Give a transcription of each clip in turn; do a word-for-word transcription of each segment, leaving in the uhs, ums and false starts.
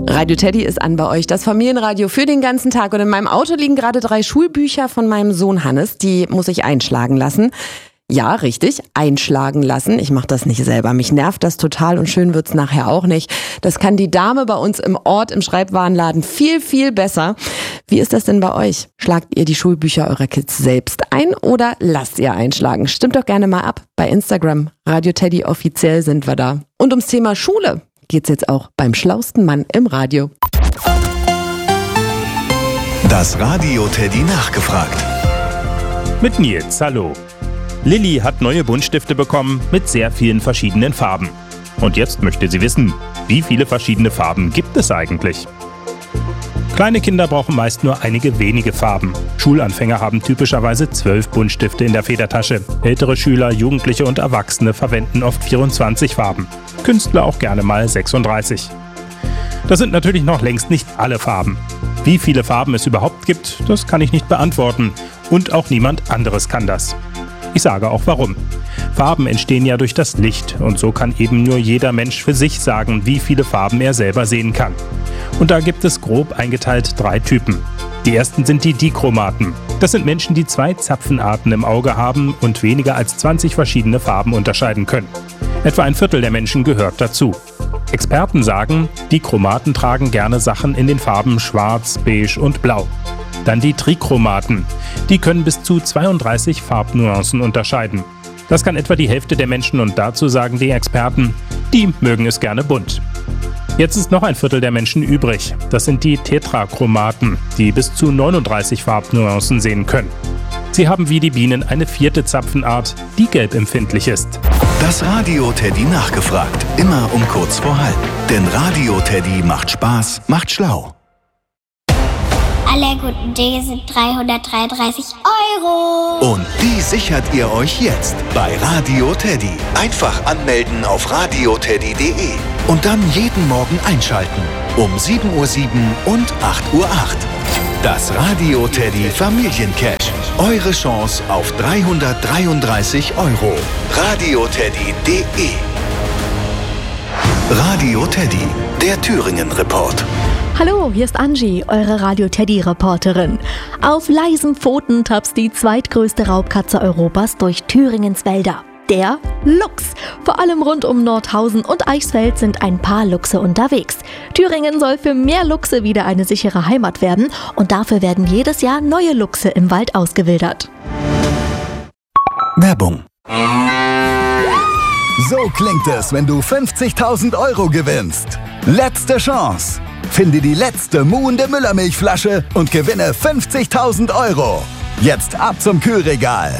Radio Teddy ist an bei euch, das Familienradio für den ganzen Tag. Und in meinem Auto liegen gerade drei Schulbücher von meinem Sohn Hannes. Die muss ich einschlagen lassen. Ja, richtig, einschlagen lassen. Ich mache das nicht selber. Mich nervt das total und schön wird's nachher auch nicht. Das kann die Dame bei uns im Ort im Schreibwarenladen viel, viel besser. Wie ist das denn bei euch? Schlagt ihr die Schulbücher eurer Kids selbst ein oder lasst ihr einschlagen? Stimmt doch gerne mal ab. Bei Instagram, Radio Teddy offiziell sind wir da. Und ums Thema Schule geht's jetzt auch beim schlausten Mann im Radio. Das Radio Teddy nachgefragt. Mit Nils, hallo. Lilly hat neue Buntstifte bekommen mit sehr vielen verschiedenen Farben. Und jetzt möchte sie wissen, wie viele verschiedene Farben gibt es eigentlich? Kleine Kinder brauchen meist nur einige wenige Farben. Schulanfänger haben typischerweise zwölf Buntstifte in der Federtasche. Ältere Schüler, Jugendliche und Erwachsene verwenden oft vierundzwanzig Farben. Künstler auch gerne mal sechsunddreißig. Das sind natürlich noch längst nicht alle Farben. Wie viele Farben es überhaupt gibt, das kann ich nicht beantworten. Und auch niemand anderes kann das. Ich sage auch warum. Farben entstehen ja durch das Licht und so kann eben nur jeder Mensch für sich sagen, wie viele Farben er selber sehen kann. Und da gibt es grob eingeteilt drei Typen. Die ersten sind die Dichromaten. Das sind Menschen, die zwei Zapfenarten im Auge haben und weniger als zwanzig verschiedene Farben unterscheiden können. Etwa ein Viertel der Menschen gehört dazu. Experten sagen, Dichromaten tragen gerne Sachen in den Farben Schwarz, Beige und Blau. Dann die Trichromaten. Die können bis zu zweiunddreißig Farbnuancen unterscheiden. Das kann etwa die Hälfte der Menschen und dazu sagen die Experten, die mögen es gerne bunt. Jetzt ist noch ein Viertel der Menschen übrig. Das sind die Tetrachromaten, die bis zu neununddreißig Farbnuancen sehen können. Sie haben wie die Bienen eine vierte Zapfenart, die gelbempfindlich ist. Das Radio Teddy nachgefragt. Immer um kurz vor halb. Denn Radio Teddy macht Spaß, macht schlau. Alle guten Dinge sind dreihundertdreiunddreißig Euro. Und die sichert ihr euch jetzt bei Radio Teddy. Einfach anmelden auf radio teddy punkt de und dann jeden Morgen einschalten. Um sieben Uhr sieben und acht Uhr acht. Das Radio Teddy Familiencash. Eure Chance auf dreihundertdreiunddreißig Euro. radio teddy punkt de. Radio Teddy, der Thüringen-Report. Hallo, hier ist Angie, eure Radio Teddy-Reporterin. Auf leisen Pfoten tapst die zweitgrößte Raubkatze Europas durch Thüringens Wälder. Der Luchs. Vor allem rund um Nordhausen und Eichsfeld sind ein paar Luchse unterwegs. Thüringen soll für mehr Luchse wieder eine sichere Heimat werden und dafür werden jedes Jahr neue Luchse im Wald ausgewildert. Werbung. So klingt es, wenn du fünfzigtausend Euro gewinnst. Letzte Chance. Finde die letzte muhende Müllermilchflasche und gewinne fünfzigtausend Euro. Jetzt ab zum Kühlregal.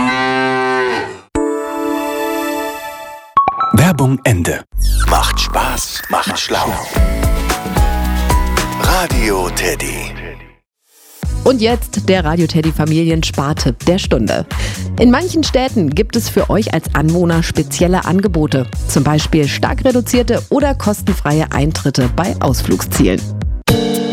Werbung Ende. Macht Spaß, macht schlau. Radio Teddy. Und jetzt der Radio Teddy Familienspartipp der Stunde. In manchen Städten gibt es für euch als Anwohner spezielle Angebote. Zum Beispiel stark reduzierte oder kostenfreie Eintritte bei Ausflugszielen.